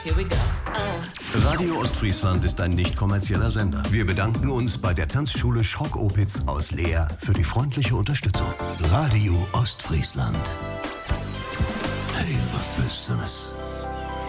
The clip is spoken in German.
Here we go. Oh. Radio Ostfriesland ist ein nicht kommerzieller Sender. Wir bedanken uns bei der Tanzschule Schrock-Opitz aus Leer für die freundliche Unterstützung. Radio Ostfriesland. Hey, was Besseres.